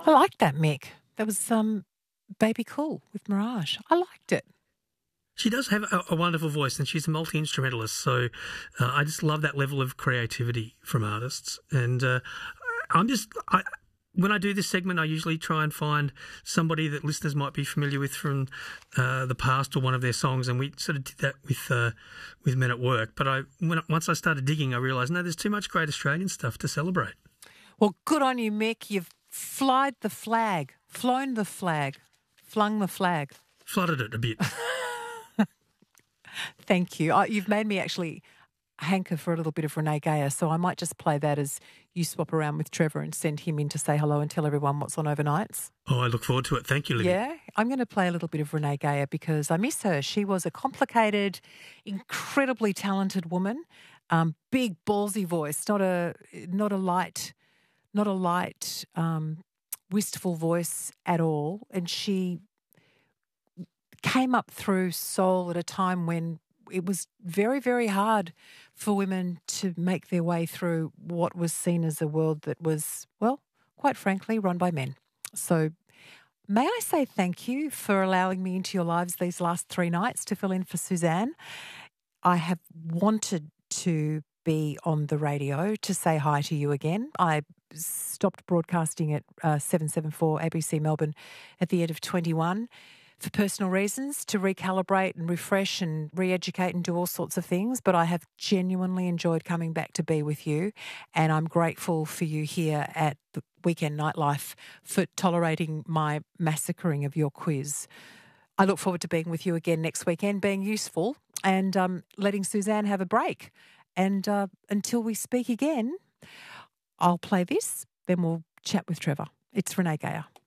I like that, Mick. That was Baby Cool with Mirage. I liked it. She does have a wonderful voice, and she's a multi-instrumentalist, so I just love that level of creativity from artists. And when I do this segment, I usually try and find somebody that listeners might be familiar with from the past or one of their songs, and we sort of did that with Men at Work. But once I started digging, I realised, no, there's too much great Australian stuff to celebrate. Well, good on you, Mick. You've flown the flag, flung the flag. Flooded it a bit. Thank you. You've made me actually hanker for a little bit of Renee Geyer, so I might just play that as you swap around with Trevor and send him in to say hello and tell everyone what's on overnights. Oh, I look forward to it. Thank you, Lydia. Yeah, I'm going to play a little bit of Renee Geyer because I miss her. She was a complicated, incredibly talented woman, big ballsy voice, not a light, wistful voice at all, and she came up through soul at a time when it was very, very hard for women to make their way through what was seen as a world that was, well, quite frankly, run by men. So may I say thank you for allowing me into your lives these last 3 nights to fill in for Suzanne. I have wanted to be on the radio to say hi to you again. I stopped broadcasting at 774 ABC Melbourne at the end of 21 for personal reasons, to recalibrate and refresh and re-educate and do all sorts of things. But I have genuinely enjoyed coming back to be with you, and I'm grateful for you here at the Weekend Nightlife for tolerating my massacring of your quiz. I look forward to being with you again next weekend, being useful and letting Suzanne have a break. And until we speak again, I'll play this, then we'll chat with Trevor. It's Renee Geyer.